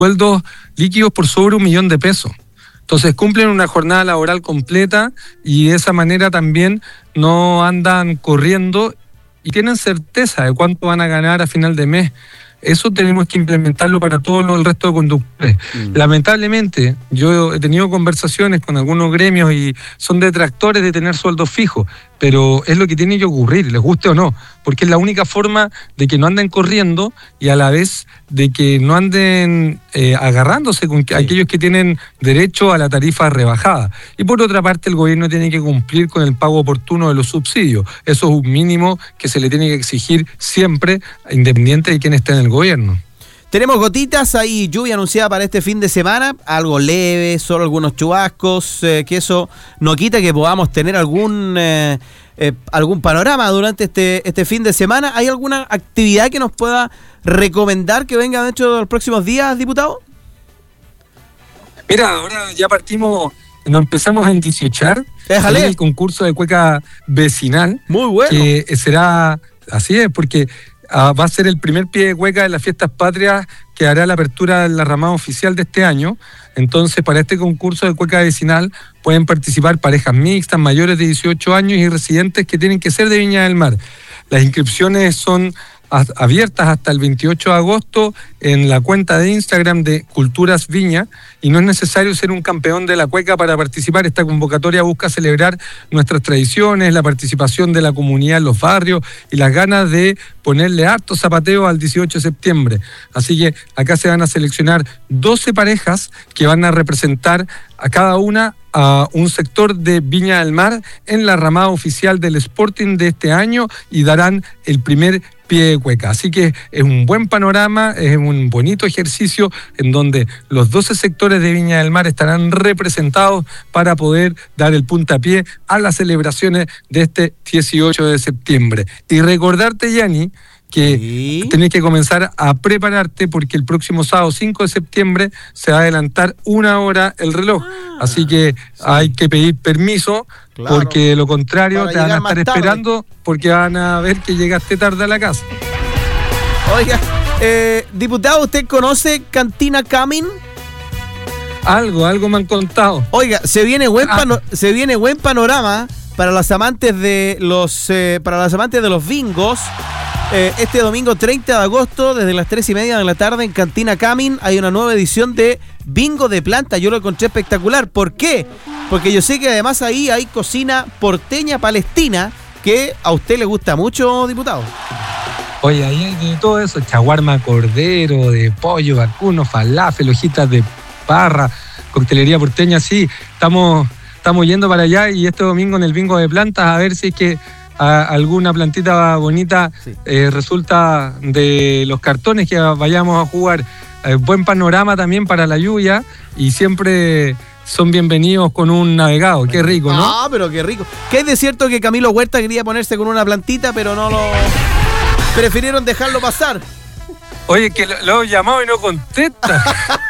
sueldos líquidos por sobre $1.000.000. Entonces cumplen una jornada laboral completa y de esa manera también no andan corriendo y tienen certeza de cuánto van a ganar a final de mes. Eso tenemos que implementarlo para todo el resto de conductores. Lamentablemente, yo he tenido conversaciones con algunos gremios y son detractores de tener sueldos fijos, pero es lo que tiene que ocurrir, les guste o no, porque es la única forma de que no anden corriendo y a la vez de que no anden agarrándose con aquellos que tienen derecho a la tarifa rebajada. Y por otra parte, el gobierno tiene que cumplir con el pago oportuno de los subsidios. Eso es un mínimo que se le tiene que exigir siempre, independiente de quién esté en el gobierno. Tenemos gotitas, hay lluvia anunciada para este fin de semana, algo leve, solo algunos chubascos, que eso no quita que podamos tener algún panorama durante este fin de semana. ¿Hay alguna actividad que nos pueda recomendar que venga dentro de los próximos días, diputado? Mira, ahora ya partimos, nos empezamos a endiciochar el concurso de cueca vecinal. Muy bueno. Que será, así es, porque va a ser el primer pie de cueca de las fiestas patrias que hará la apertura de la ramada oficial de este año. Entonces, para este concurso de cueca vecinal pueden participar parejas mixtas, mayores de 18 años y residentes que tienen que ser de Viña del Mar. Las inscripciones son abiertas hasta el 28 de agosto en la cuenta de Instagram de Culturas Viña y no es necesario ser un campeón de la cueca para participar. Esta convocatoria busca celebrar nuestras tradiciones, la participación de la comunidad en los barrios y las ganas de ponerle harto zapateo al 18 de septiembre. Así que acá se van a seleccionar 12 parejas que van a representar a cada una a un sector de Viña del Mar en la ramada oficial del Sporting de este año y darán el primer pie de cueca. Así que es un buen panorama, es un bonito ejercicio en donde los 12 sectores de Viña del Mar estarán representados para poder dar el puntapié a las celebraciones de este 18 de septiembre. Y recordarte, Yanni, que tenés que comenzar a prepararte porque el próximo sábado 5 de septiembre se va a adelantar 1 hora el reloj. Así que hay que pedir permiso, claro, porque de lo contrario te van a estar esperando porque van a ver que llegaste tarde a la casa. Oiga, diputado, ¿usted conoce Cantina Camin? Algo me han contado. Oiga, se viene buen panorama para los amantes de los bingos. Este domingo 30 de agosto, desde las 3:30 de la tarde en Cantina Camin, hay una nueva edición de Bingo de Planta. Yo lo encontré espectacular. ¿Por qué? Porque yo sé que además ahí hay cocina porteña palestina que a usted le gusta mucho, diputado. Oye, ahí hay de todo eso, chaguarma cordero, de pollo, vacuno, falafel, hojitas de parra, coctelería porteña, sí. Estamos yendo para allá y este domingo en el Bingo de Plantas a ver si es que alguna plantita bonita resulta de los cartones que vayamos a jugar. Buen panorama también para la lluvia y siempre son bienvenidos con un navegado. Qué rico, ¿no? Ah, pero qué rico. Que es de cierto que Camilo Huerta quería ponerse con una plantita, pero no lo... prefirieron dejarlo pasar. Oye, que lo he llamado y no contesta.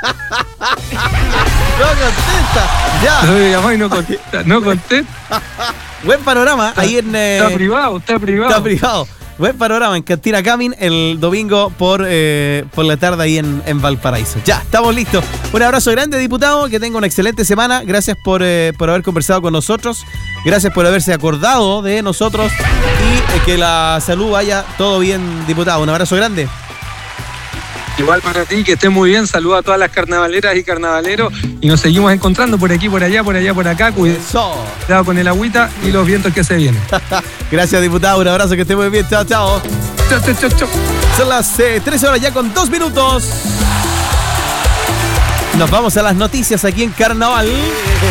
No contesta, ya. Lo he llamado y no contesta. Buen panorama ahí en... Está privado. Buen panorama en Cantina Camin el domingo por la tarde ahí en Valparaíso. Ya, estamos listos. Un abrazo grande, diputado. Que tenga una excelente semana. Gracias por haber conversado con nosotros. Gracias por haberse acordado de nosotros. Y que la salud vaya todo bien, diputado. Un abrazo grande. Igual para ti, que estés muy bien. Saluda a todas las carnavaleras y carnavaleros. Y nos seguimos encontrando por aquí, por allá, por acá. Cuidado con el agüita y los vientos que se vienen. Gracias, diputado. Un abrazo, que esté muy bien. Chao. Chao. Son las 13 horas ya con 2 minutos. Nos vamos a las noticias aquí en Carnaval.